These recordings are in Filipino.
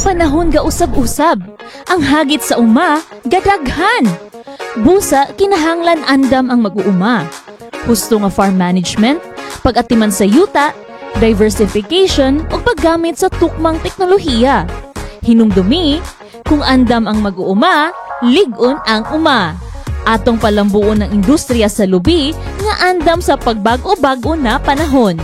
panahon ga usab-usab. Ang hagit sa uma, gadaghan. Busa, kinahanglan andam ang mag-uuma. Husto nga farm management, pag-atiman sa yuta, diversification o paggamit sa tukmang teknolohiya. Hinumdumi, kung andam ang mag-uuma, ligon ang uma. Atong palambuon ng industriya sa lubi nga andam sa pagbago-bago na panahon.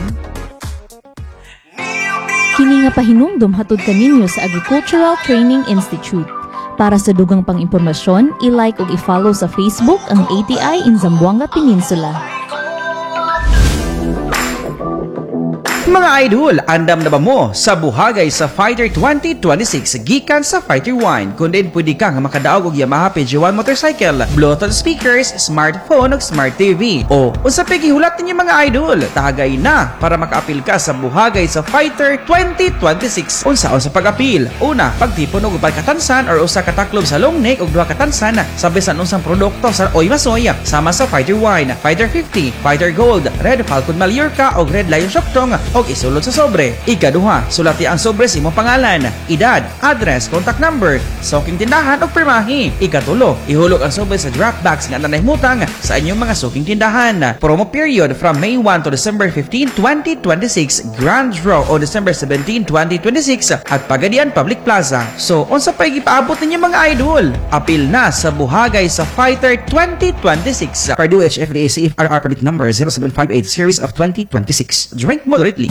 Kini nga pahinumdum hatod kaninyo sa Agricultural Training Institute. Para sa dugang pang-impormasyon, i-like o i-follow sa Facebook ang ATI in Zamboanga Peninsula. Mga idol, andam na ba mo sa buhagay sa Fighter 2026 gikan sa Fighter 1? Kung din pwede kang makadaog og Yamaha PG1 motorcycle, Bluetooth speakers, smartphone ug smart TV. O unsa pa gihulat ninyo mga idol? Tagay na para makaapil ka sa buhagay sa Fighter 2026. Unsaon sa pag-apil? Una, pagtipon og upat ka tansan or usa ka taklob sa long neck ug duha ka tansan sa bisan unsang produkto sa Oy Masoy sama sa Fighter 1, Fighter 50, Fighter Gold, Red Falcon Mallorca ug Red Lion Shoktong og isulod sa sobre. Ikaduha, sulati ang sobre sa imong pangalan, edad, address, contact number, suking tindahan ug pirmahi. Ikatulo, ihulog ang sobre sa draft box nga nanahimutang sa inyong mga suking tindahan. Promo period from May 1 to December 15, 2026. Grand draw on December 17, 2026 at Pagadian Public Plaza. So, unsa pa gipaabot ninyo mga idol? Apil na sa buhagay sa Fighter 2026. Purdue HFDA CFRR permit number 0758 series of 2026. Drink moderately.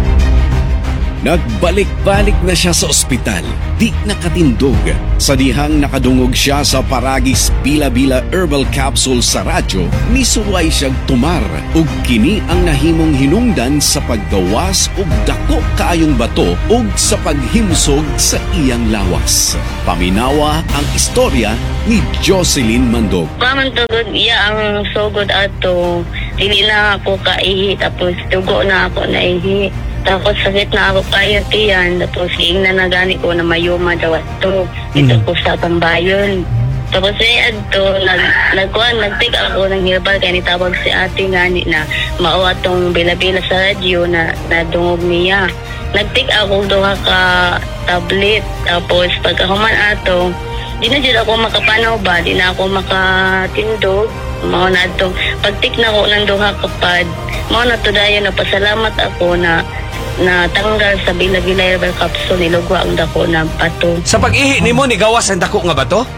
Nagbalik-balik na siya sa ospital, di nakatindog. Sa dihang nakadungog siya sa Paragis Bila-Bila Herbal Capsule sa radyo, nisuway siyang tumar ug kini ang nahimong hinungdan sa paggawas ug dako kaayong bato ug sa paghimsog sa iyang lawas. Paminawa ang istorya ni Jocelyn Mandog. Kaman tugod iya ang sugod ato, dili na ako kaihi tapos dugo na ako naihi. Tapos sakit na ako kayo tiyan. Tapos ingnan na gani ko na mayuma daw ato. Dito ko sa Tambayon. Tapos adto nag-take ako ng herbal kaya nitawag si ate ngani na mao atong bila-bila sa radyo na nadungog niya. Nag-take ako duha ka tablet. Tapos pagkahuman ato, di na dyan ako makapanaw ba? Di na ako makatindog. Mao na itong pag-take na ko ng duha kapad. Mao na to dayon na pasalamat ako na tanggal sa Bila-Bila Herbal Capsule, nilugwa ang dako ng pato. Sa pag-ihi ni mo, nigawas ang dako nga ba to?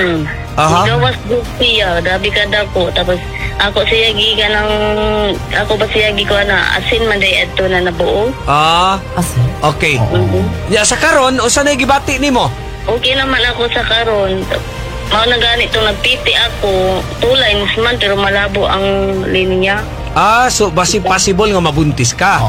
Aha. Nigawas siya, dabi ka dako. Tapos ako siya giga ng, ako ba siya giga na asin man day ato na nabuo. Asin? Okay. Ya, sa karon, o saan gibati ni mo? Okay naman ako sa karon. Mao na ganito, nagpiti ako, 2 lines man, pero malabo ang linya. So possible nga mabuntis ka.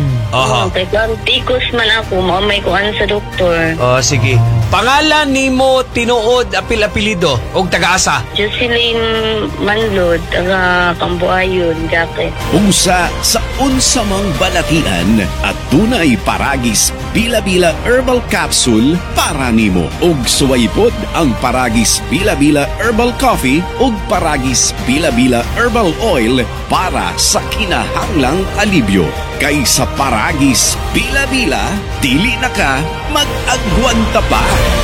Aha. Kaya tikos man ako, maumay ko sa doktor. Sige. Pangalan nimo tinuod apil-apilido og taga-asa? Jocelyn Manlod, taga Cambuayon, Jacket. Usa sa unsamang balatian at tunay Paragis Bila-Bila Herbal Capsule para nimo. Og suwaypod ang Paragis Bila-Bila Herbal Coffee og Paragis Bila-Bila Herbal Oil para sa kinahanglang alibyo. Kay sa Paragis Bila-Bila, dili na ka mag-agwanta pa.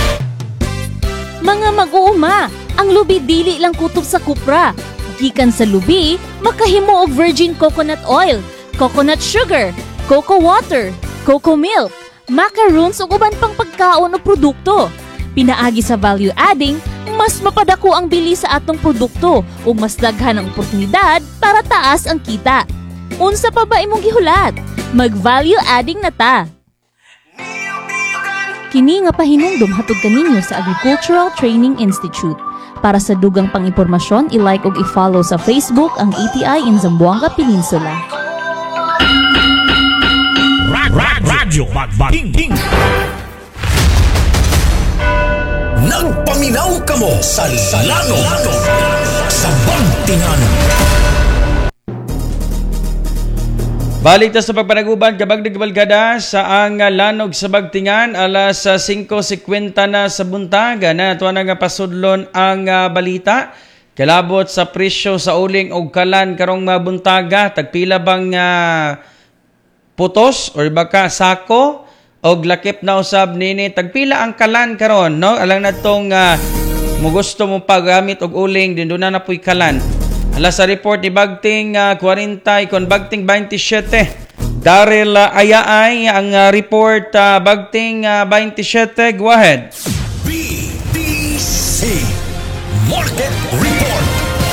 Mga mag-uuma, ang lubi dili lang kutob sa kupra. Gikan sa lubi, makahimo og virgin coconut oil, coconut sugar, cocoa water, cocoa milk, macaroons ug uban pang pagkaon o produkto. Pinaagi sa value adding, mas mapadako ang bili sa atong produkto ug mas daghan ang oportunidad para taas ang kita. Unsa pa ba imong gihulat? Mag-value adding na ta. Kini nga pahinumdum hatod kaninyo sa Agricultural Training Institute. Para sa dugang pang-impormasyon, i-like ug i-follow sa Facebook ang ATI in Zamboanga Peninsula. Radyo Magbating. Nagpaminaw ka mo sa Lano sa Bantingan. Balik ta sa pagpanaguban kabag nagbalgada sa ang lanog sa Bagtingan alas 5:50 na sa buntaga na tuwa nga pasudlon ang balita. Kalabot sa presyo sa uling og kalan karong buntaga tagpila bang putos or baka sako og lakip na usab nini tagpila ang kalan karon, no? Alang natong mo gusto mo paggamit og uling din doon na puy kalan. Ala sa report ni Bagting 40 kon Bagting 27. Daryl Ayaay ang report Bagting 27. Go ahead. BBC Market Report.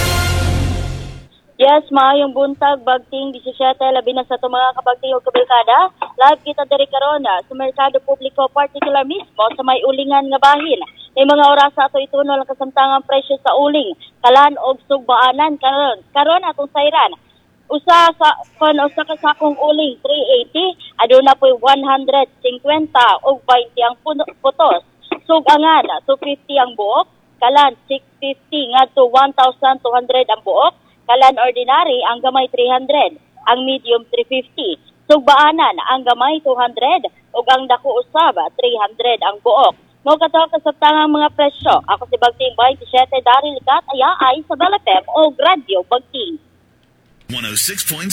Yes, maayong buntag, Bagting 17, labi na sa ito mga kabagting o kabalkada. Live kita diri karon sa Merkado Publiko, particular mismo sa may ulingan nga bahin. May mga oras ato ituno lang kasamtangang presyo sa uling, kalan og sugbaanan karon atong sayran. Usa ka sakong uling 380, aduna po'y 150 og 20 ang putos. Sugangan 250 ang buok, kalan 650 ngadto 1,200 ang buok. Kalan ordinary, ang gamay 300, ang medium 350. Sugbaanan, ang gamay 200, ug ang dako usab 300 ang buok. Mo kataw kasabtangang mga presyo. Ako si Bagting 27, Daryl Ayaay sa Bell FM o Radio Bagting. 106.6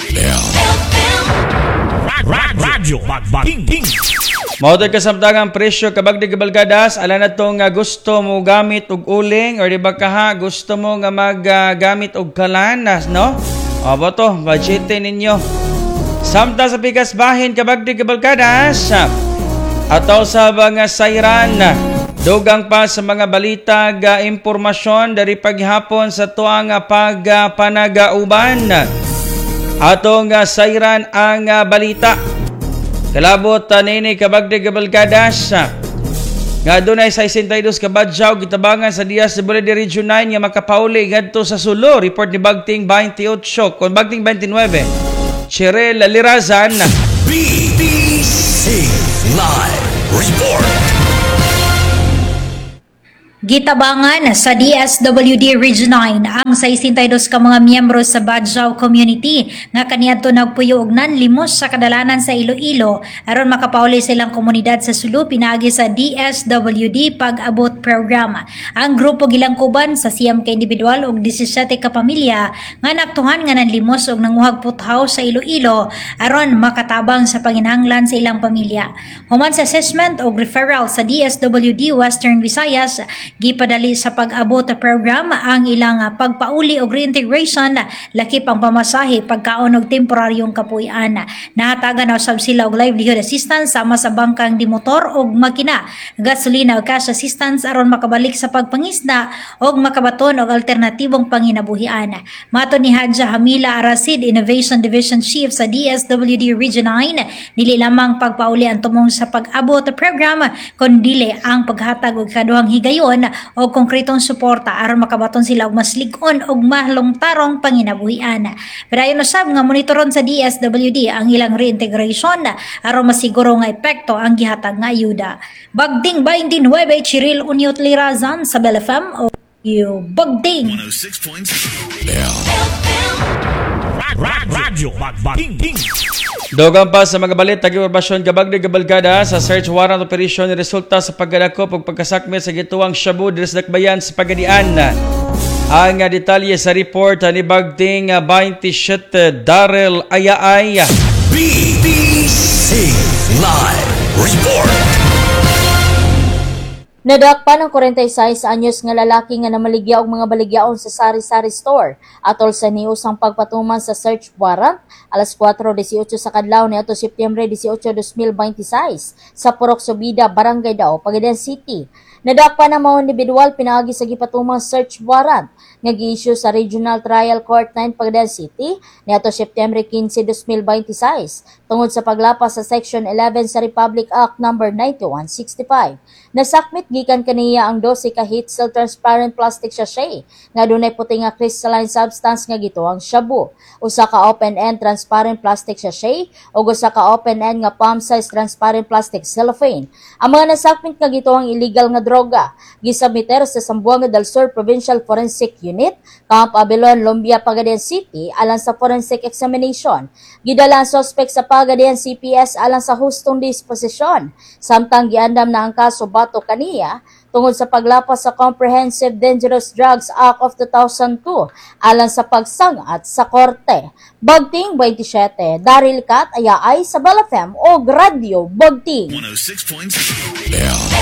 Radyo Bagting. Mautay kasamtangang presyo kabagdi kabalgadas, ala na to nga gusto mo gamit og uling or di ba kaha gusto mo nga maggamit og kalanas, no? O ba to, budgetin ninyo. Samtang sa pikas bahin kabagdi kabalgadas, ataw sa mga sayran, dugang pa sa mga balitag impormasyon dari paghapon sa tuang pagpanagauban. Atong sayran ang balita. Kalabot nini kabagdi kabalgadas nga dunay 62 ka badyaw gitabangan sa DSWD Region 9 nga makapauli ngadto sa Sulo. Report ni Bagting 28 kon Bagting 29. Cheryl Lirazan. BBC Live Report. Gitabangan sa DSWD Region 9 ang 62 ka mga miyembro sa Badjao community nga kaniadto nagpuyo og nanlimos sa kadalanan sa Iloilo aron makapauli silang komunidad sa Sulu pinaagi sa DSWD pag-abot program. Ang grupo gilangkuban sa siyam ka individual og 17 ka pamilya nga naktuhan nga nanlimos og nanguhag puthaw sa Iloilo aron makatabang sa panginahanglan sa ilang pamilya. Human sa assessment og referral sa DSWD Western Visayas, gipadali sa pag-abot na program ang ilang pagpauli o reintegration, lakip ang pamasahe, pagkaon og temporaryong kapuy-an. Nahatagan na usab sila og livelihood assistance sama sa bangkang di motor og makina, gasolina o cash assistance aron makabalik sa pagpangisda og makabaton og alternatibong panginabuhian. Mato ni Hadja Hamila Arasid, Innovation Division Chief sa DSWD Region 9, dili lamang pagpauli ang tumong sa pag-abot na program kundi ang paghatag og kaduhang higayon o konkretong suporta aron makabaton sila og mas lig-on og mahlongtarong panginabuhian. Padayon usab nga monitoron sa DSWD ang ilang reintegration aron masiguro nga epekto ang gihatag nga ayuda. Bagting 29 Cheryl Uniot Lirazan sa Bell FM o Bagting 106.6 Radyo Bagting. Dogan pa sa mga balit tag-impormasyon kabagdi kabalgada sa search warrant operation ni resulta sa pagdakop ug pagkasakmit sa gituwang Shabu diri sa Dakbayan sa Pagadian. Ang detalye sa report ni Bagting 27 Daryl Ayaay. BBC Live Report. Nadakpan ang 46 anyos nga lalaki nga namaligya og mga baligyaon sa sari-sari store atol sa niusang pagpatuman sa search warrant alas 4:18 sa kadlaw niadto Setyembre 18, 2026 sa Purok Subida, Barangay Dao, Pagadian City. Nadakpan ang mga individual pinaagi sa gipatumang search warrant nga gi-issue sa Regional Trial Court 9 Pagadian City niadto Setyembre 15, 2026 tungod sa paglapas sa Section 11 sa Republic Act No. 9165. Nasakmit gikan kaniya ang 12 ka heat seal transparent plastic sachet nga dunay puti nga crystalline substance nga gituwang shabu, usa ka open-end transparent plastic sachet ug usa ka open-end nga palm size transparent plastic cellophane. Ang mga nasakmit nga gituwang illegal nga droga. Gisabiter sa Zamboanga del Sur Provincial Forensic Unit, Camp Abilon, Lumbia, Pagadian City alang sa forensic examination. Gidala ang suspect sa Pagadian CPS alang sa hustong disposisyon. Samtang giandam na ang kaso bato kaniya tungod sa paglapas sa Comprehensive Dangerous Drugs Act of 2002 alang sa pagsangat sa korte. Bagting 27, Daryl Kat ayaay sa Balafem o Radio Bagting. 106.7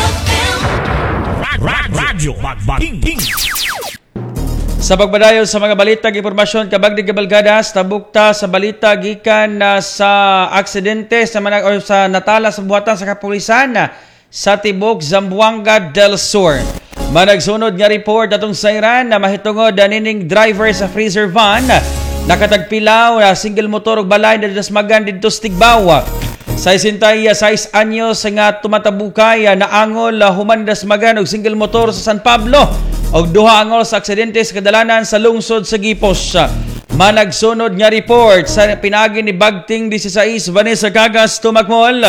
Radyo Bagbating. Sa pagbadayon sa mga balitang impormasyon kabagdig kabalgadas, tabukta sa balita gikan sa aksidente sa natala sa buhatan sa kapulisan sa tibok Zamboanga del Sur. Managsunod nga report atong sayran na mahitungod nining driver sa freezer van nakatagpilaw na single motor ug balay na dasmagan didto sa Tigbaw. Sa 66 anyos nga tumatabukay na angol human dasmagan og single motor sa San Pablo og duha angol sa aksidente sa kadalanan sa lungsod sa Gipos. Managsunod nga report sa pinagi ni Bagting 16 Vanessa Cagas tumakmol.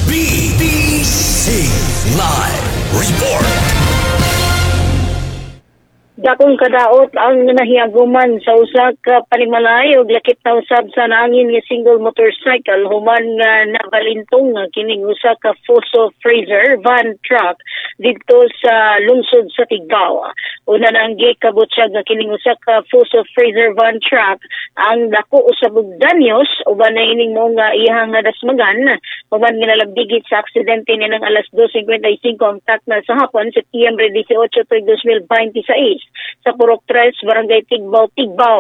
BBC Live Report. Dakong kadaot ang nahiaguman sa usa ka panimalay ug lakip na usab sa naangin nga single motorcycle human nga nabalintong kining usa ka Fuso freezer van truck didto sa lungsod sa Tigbaw. Una na ang gikabutyag nga kining usa ka Fuso freezer van truck ang dako usab og danyos uban na ining mga iyang dasmagan human nga nalabdigit sa aksidente nang alas 2:55 ang takna sa hapon Setyembre 18, 2026 sa Purok 3, Barangay Tigbaw.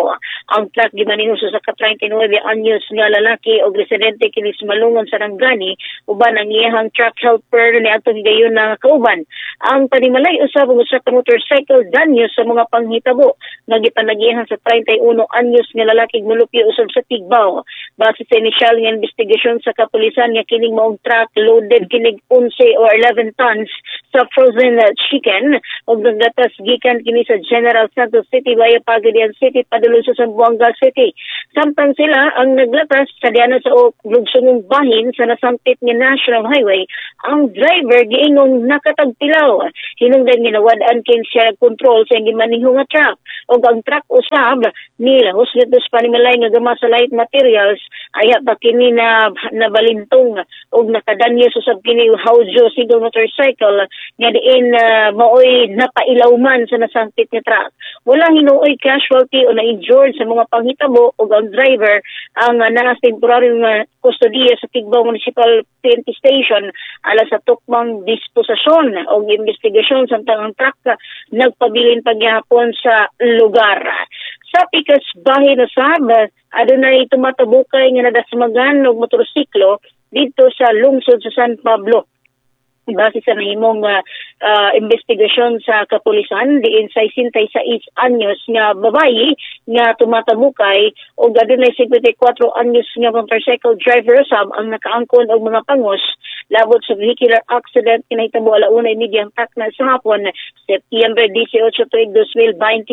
Ang truck gimanehuso sa ka-39 anyos nga lalaki o residente kini sa Malungon, Sarangani, uban ang iyahang truck helper ni atong gayon na kauban. Ang panimalay usab ang usa ka motorcycle danyos sa mga panghitabo nga gipanagihan sa 31 anyos nga lalaki mulupyo usab sa Tigbaw. Base sa inisyal nga investigasyon sa kapulisan nga kining maong truck loaded kining 11 or 11 tons sa frozen chicken ug nagatas gikan kini sa General Santos City via Pagadian City padulong sa Zamboanga City. Samtang sila ang naglatas sa diana sa lugsong bahin sa nasampit nga National Highway, ang driver giingong nakatagpilaw. Hinungdan ginawad-an kin siya control sa gimaneho nga truck ug ang truck usab nila huslit dos panimalay nga gama sa light materials aya pa kini na nabalintong ug nakadanyos usab kini Haujo single motorcycle nga diin maoy napailaw man sa nasampit nga truck. Wala hinuoy casualty o na-injured sa mga panghitabo ug ang driver ang nanas temporaryong kustodiya sa Tigbaw Municipal PNP Station ala sa tukmang disposisyon o investigasyon samtang ang truck nagpabilin pagyapon sa lugar. Sa pikas bahin na sab, adunay tumatabukay nga nadasmagan og motorsiklo dito sa lungsod sa San Pablo. Base sa nahimong investigasyon sa kapulisan diin sa 66 anyos nga babayi nga tumatabukay o adunay 54 anyos nga motorcycle driver sab ang nakaangkon og mga pangos labot sa vehicular accident kinahitabo alauna media takna sa hapon Setyembre 18, 2026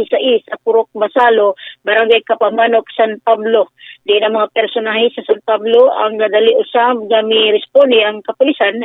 sa Purok Masalo, Barangay Kapamanok, San Pablo. Di na mga personahe sa San Pablo ang nadali usab gami responde ang kapulisan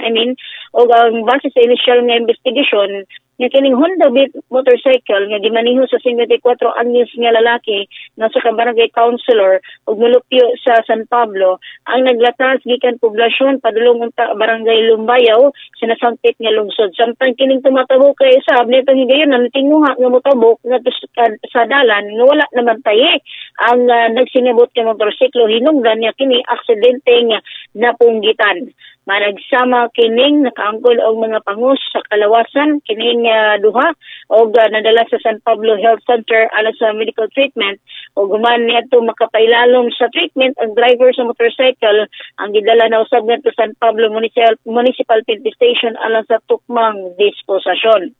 o ang base sa initial nga investigation nga kining Honda Beat motorcycle nga gimaneho sa 54 anyos nga lalaki nga sa barangay councilor ug mulupyo sa San Pablo ang naglatas gikan poblasyon padulong unta barangay Lumbayaw sinasampit nga lungsod. Samtang kining tumatabok kay usab nitong higayon na tinguha nga motabok nga sa dalan nga wala naman taye ang nagsinabot nga motorsiklo hinungdan niya kini aksidente nga napunggitan. Managsama kining nakaangkol og mga pangus sa kalawasan kining duha og nadala sa San Pablo Health Center alang sa medical treatment ug human niadto makapailalom sa treatment ang driver sa motorcycle ang gidala na usab ngadto San Pablo Municipal PNP Station alang sa tukmang disposisyon.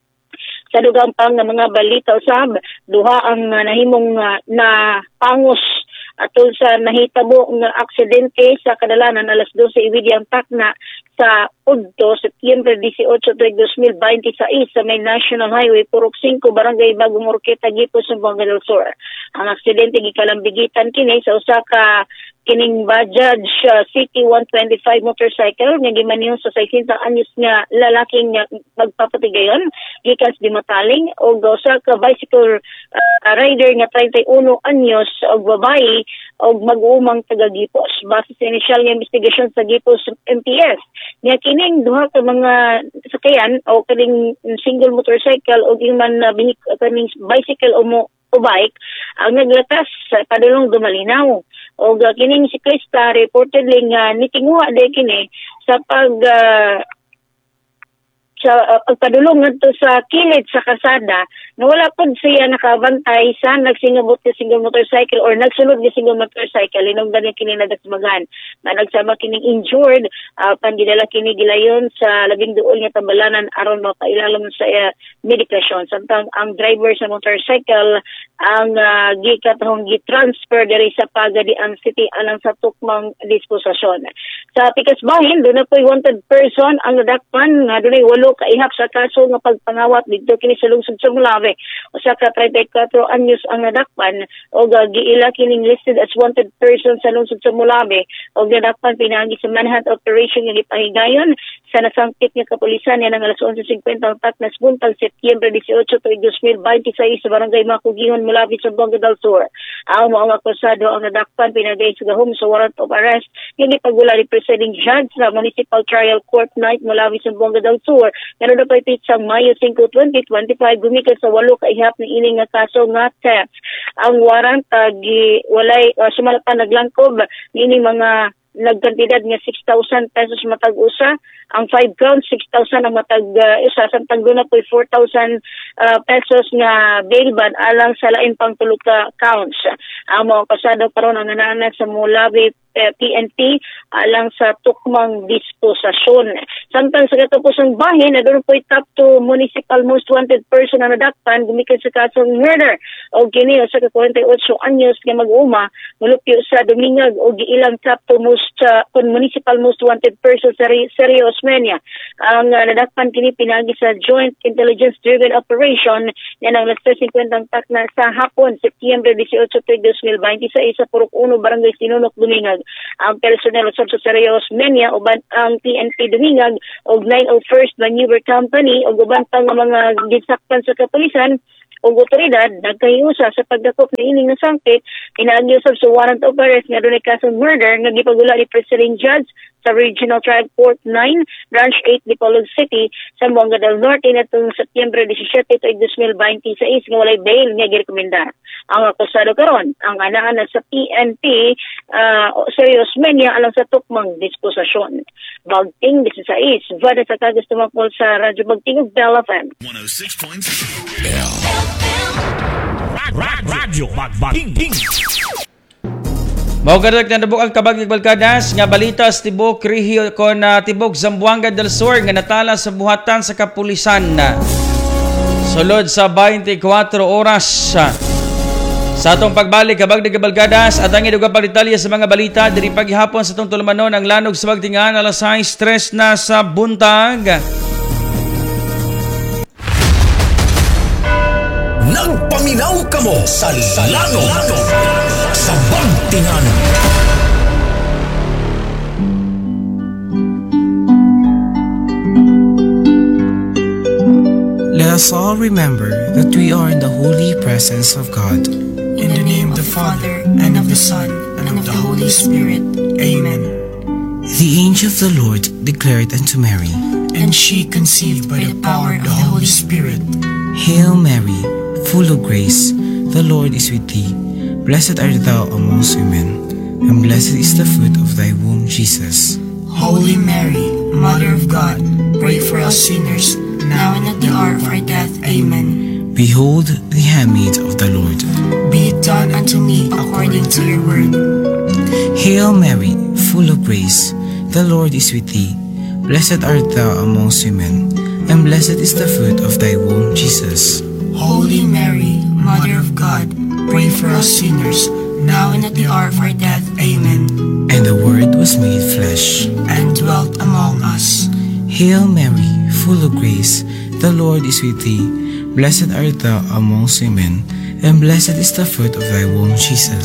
Sa dugang pang mga balita usab duha ang nahimong na pangos atol sa nahitabo nga aksidente sa kadalanan alas 12:30 ang takna sa Udto, Setyembre 18, 2026 sa may National Highway, Purok 5, Barangay Bagong Orqueta, Gipos, Zamboanga del Sur. Ang aksidente gikalambigitan kini sa usa ka kining Bajaj City 125 motorcycle nga gimaneho sa 60 anyos nga lalaking nga magpapatigayon gikan sa Dimataling og usa ka bicycle rider nga 31 anyos og babae og mag-uumang taga Gipos. Base sa inisyal nga investigasyon sa Gipos MPS nga kining duha ka mga sakayan o kining single motorcycle o human kaning bicycle o bike ang naglatas sa padulong Dumalinaw. O kining siklista reportedly nga nitinguha day kini sa pagpadulong ngadto sa kilid sa kasada na wala pod siya nakabantay sa nagsingabot ka single motorcycle or nagsunod ka single motorcycle linungdan kini nadagsmagan na nagsama kining injured pandidala kini gilayon sa labing duol nga tambalanan aron mapailalom sa medikasyon samtang ang driver sa motorcycle ang gikatahong gitransfer diri sa Pagadian City alang sa tukmang disposasyon. Sa pikas bahin doon na po'y wanted person ang nadakpan nga doon ay 8 kaihap sa kaso nga pagpangawat dito kini sa lungsod sa Mulave. Usa ka 34 anyos ang nadakpan o giila kining listed as wanted person sa lungsod sa Mulave o nadakpan pinagi sa manhunt operation nga gipahigayon sa nasangkit nga kapulisan yan ang alas 11:50 ang taknas buntag Setyembre 18 tuig 2026 sa barangay Makugingon Mulave sa Buanga del Sur. Ang mga akusado ang nadakpan pinagay sa gahom sa warrant of arrest nga gipagula ni presiding judge sa Municipal Trial Court Night Mulave sa Buanga del Sur. Nga na pa'y sa Mayo 5, 2025 gumikan sa 8 kaihap ng ining nga kaso nga theft. Ang warrant walay sumalapan naglangkob ining mga nagkantidad nga 6,000 pesos matag usa, ang 5 counts 6,000 ang matag isa samtang doon na po 4,000 pesos nga bail bond alang sa lain pang tulo ka counts. Ang mga pasado karon ang nananag sa Mulave PNP alang sa tukmang disposasyon. Samtang sa katapusang bahin na doon po top to municipal most wanted person na nadakpan gumikan sa kasong murder o kini sa 48 anyos nga mag-uma mulupyo sa Domingag o giilang top to most municipal most wanted person sa Sergio Osmeña. Ang nadakpan kini pinagi sa Joint Intelligence Driven Operation yan ang lastas 50 takna sa hapon Setyembre 18, 2026 sa Purok 1 Barangay Sinunok, Domingag. Ang personel sa Sergio Osmeña uban ang PNP Domingag og 901st Maneuver Company og uban pang mga gisakpan sa kapulisan o otoridad nagkahiusa sa pagdakop na ining nasangkit inagyusab sa warrant of arrest nga dunay kasong murder nga gipagula ni Presiding Judge sa Regional Trial Court 9, Branch 8, Dipolog City, sa Buanga del Norte natong Setyembre 17, 2026 nga walay bail nga girekomenda. Ang akusado karon ang ana-ana sa PNP Sergio Osmeña alang sa tukmang disposasyon. Bagting 16, Vada sa Kagas Tumakol sa Radyo Bagting ug Bell FM. 106.7 Radyo Bagting. Mao gadak na nabuk ang kabag balkadas nga balita sa tibok Regio kon tibok Zamboanga del Sur nga natala sa buhatan sa kapulisan. Sulod sa 24 oras sa atong pagbalik kabag balkadas at ang idugang pagdetalye sa mga balita diri paghihapon sa atong tulumanon ang lanog sa bagtingan alas 6:03 na sa buntag. Nagpaminaw kamo sa lanog sa bagtingan. Let us all remember that we are in the holy presence of God. In the name of the Father, and of the Son, and of the Holy Spirit. Amen. The angel of the Lord declared unto Mary, and she conceived by the power of the Holy Spirit. Hail Mary, full of grace, the Lord is with thee. Blessed art thou amongst women, and blessed is the fruit of thy womb, Jesus. Holy Mary, Mother of God, pray for us sinners, now and at the hour of our death. Amen. Behold the handmaid of the Lord. Be it done unto me according to your word. Hail Mary, full of grace, the Lord is with thee. Blessed art thou amongst women, and blessed is the fruit of thy womb, Jesus. Holy Mary, Mother of God, pray for us sinners, now and at the hour of our death. Amen. And the Word was made flesh, and dwelt among us. Hail Mary, full of grace, the Lord is with thee. Blessed art thou amongst women, and blessed is the fruit of thy womb, Jesus.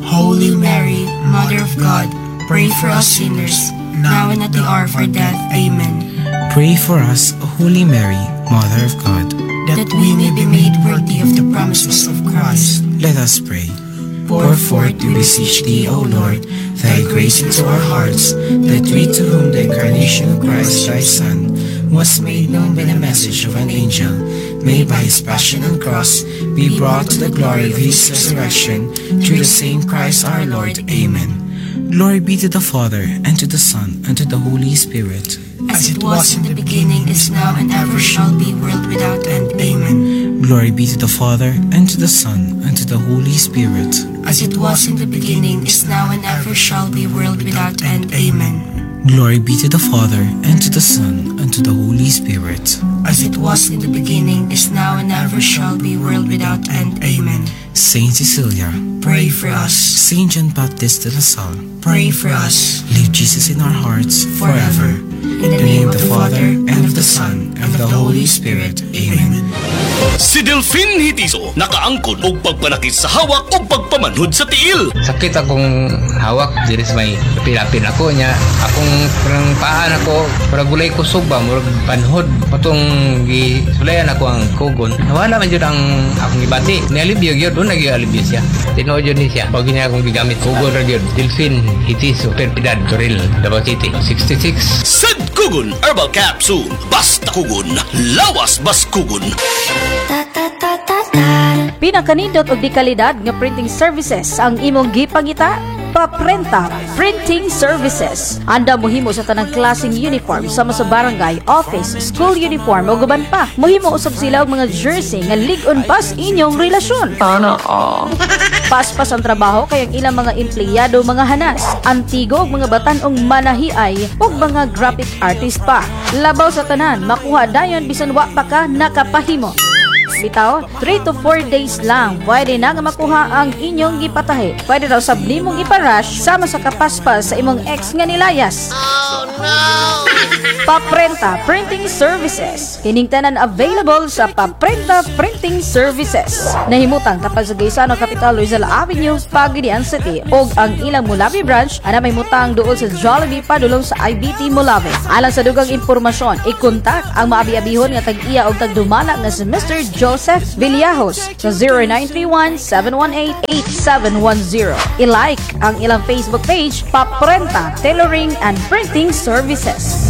Holy Mary, Mother of God, pray for us sinners, now and at the hour of our death. Amen. Pray for us, O Holy Mary, Mother of God, That we may be made worthy of the promises of Christ. let us pray. Pour forth, we beseech thee, O Lord, thy grace into our hearts, that we to whom the incarnation of Christ thy Son was made known by the message of an angel, may by his passion and cross be brought to the glory of his resurrection, through the same Christ our Lord. Amen. Glory be to the Father, and to the Son, and to the Holy Spirit. As it was in the beginning, is now, and ever shall be, world without end. Amen. Glory be to the Father, and to the Son, and to the Holy Spirit. As it was in the beginning, is now, and ever shall be, world without end. Amen. Glory be to the Father, and to the Son, and to the Holy Spirit. As it was in the beginning, is now, and ever shall be, world without end. Amen. Saint Cecilia, Pray for us. Saint John Baptist de la Salle, Pray for us. leave Jesus in our hearts forever. In the name of the Father, and of the Son, and of the Holy Spirit. Amen. Si Delphine Hitiso nakaangkon og pagpanakit sa hawak o pagpamanhod sa tiil. Sakit akong hawak, diri sa may pilapin ako niya. Akong parang paan ako, parang gulay ko suba, murag panhod. Patong gisulayan ako ang kugon. Nawala man yun ang akong ibati. Nialibyo yun, doon nag-ialibyo siya. Tinood yun siya. Pag niya akong gigamit, kugon ra yun. Delphine Hitiso, Perpidad, Toril, Davao City, 66. Sad Kugon Herbal Capsule. Basta kugon, lawas bas kugon. Pinakanindot og di kalidad nga printing services ang imong gipangita. Paprenta Printing Services. Anda mohimo sa tanang klaseng uniform sama sa barangay, office, school uniform o guban pa. Mohimo usab sila og mga jersey nga lig-on pas inyong relasyon. Paspas ang trabaho kay ang ilang mga empleyado mga hanas, antigo og mga batan-ong manahiay ug mga graphic artist pa. Labaw sa tanan, makuha dayon bisan wa pa ka nakapahimo. Bitaw, 3 to 4 days lang pwede na nga makuha ang inyong gipatahi. Pwede daw sab nimong iparush sama sa kapaspas sa imong ex nga nilayas. Oh no! Paprenta Printing Services. Kining tanan available sa Paprenta Printing Services. Nahimutang tapos sa Gaisano Capital Rizal Avenue, Pagadian City ug ang ilang Mulawi branch ana may mutang duol sa Jollibee padulong sa IBT Mulawi. Alang sa dugang impormasyon, i-kontak ang maabi-abihon nga tag-iya ug tagdumala nga si Mr. Joseph Villajos sa 0931-718-8710. I-like ang ilang Facebook page, Paprenta Tailoring and Printing Services.